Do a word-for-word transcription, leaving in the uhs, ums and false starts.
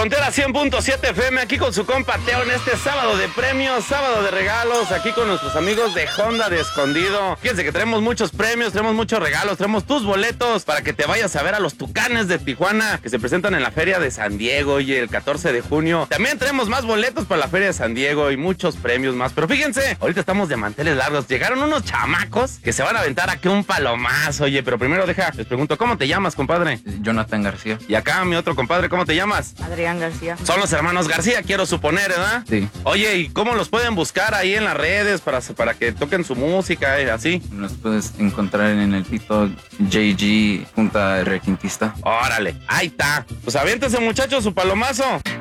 Frontera cien punto siete F M, aquí con su compa Teo en este sábado de premios, sábado de regalos, aquí con nuestros amigos de Honda de Escondido. Fíjense que tenemos muchos premios, tenemos muchos regalos, tenemos tus boletos para que te vayas a ver a los Tucanes de Tijuana, que se presentan en la Feria de San Diego y el catorce de junio. También tenemos más boletos para la Feria de San Diego y muchos premios más. Pero fíjense, ahorita estamos de manteles largos. Llegaron unos chamacos que se van a aventar aquí un palomazo, oye, pero primero deja, les pregunto, ¿cómo te llamas, compadre? Jonathan García. Y acá mi otro compadre, ¿cómo te llamas? Adrián García. Son los hermanos García, quiero suponer, ¿verdad? Sí. Oye, ¿y cómo los pueden buscar ahí en las redes para, para que toquen su música y así? Nos puedes encontrar en el TikTok J G Junta Requintista. Órale, ahí está. Pues aviéntese, muchachos, su palomazo.